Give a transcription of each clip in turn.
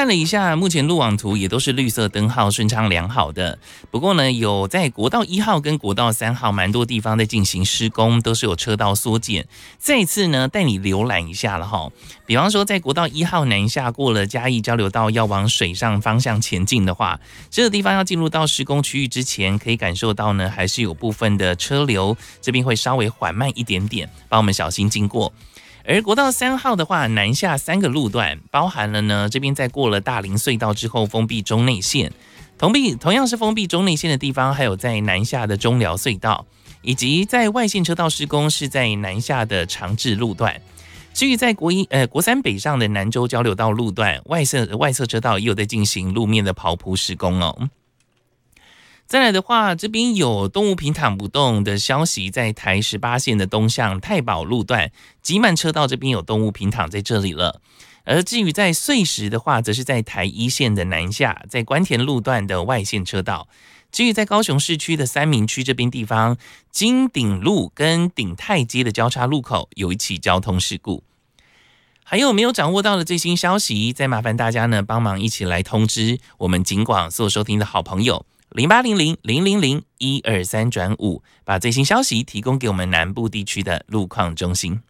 了一下，目前路网图也都是绿色灯号，顺畅良好的。不过呢，有在国道1号跟国道3号蛮多地方在进行施工，都是有车道缩减。再次呢，带你浏览一下了哈。比方说，在国道1号南下过了嘉义交流道，要往水上方向前进的话，这个地方要进入到施工区域之前，可以感受到呢，还是有部分的车流这边会稍微缓慢一点点，帮我们小心经过。而国道3号的话，南下3个路段，包含了呢这边在过了大林隧道之后封闭中内线，同样是封闭中内线的地方，还有在南下的中寮隧道，以及在外线车道施工是在南下的长治路段。至于在国3北上的南州交流道路段，外侧车道也有在进行路面的刨铺施工哦。再来的话，这边有动物平躺不动的消息，在台18线的东向太保路段，集满车道这边有动物平躺在这里了。而至于在碎石的话，则是在台1线的南下，在关田路段的外线车道。至于在高雄市区的三民区这边地方，金鼎路跟鼎泰街的交叉路口有一起交通事故。还有没有掌握到的最新消息，再麻烦大家呢帮忙一起来通知我们警广所有收听的好朋友。0800-000-123-5，把最新消息提供给我们南部地区的路况中心。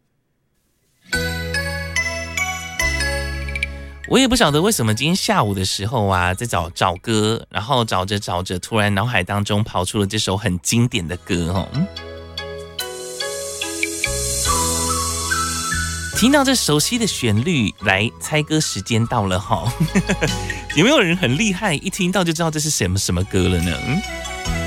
我也不晓得为什么今天下午的时候啊，在找歌，然后找着，突然脑海当中跑出了这首很经典的歌哦。听到这熟悉的旋律，来猜歌时间到了哈。有没有人很厉害，一听到就知道这是什么歌了呢？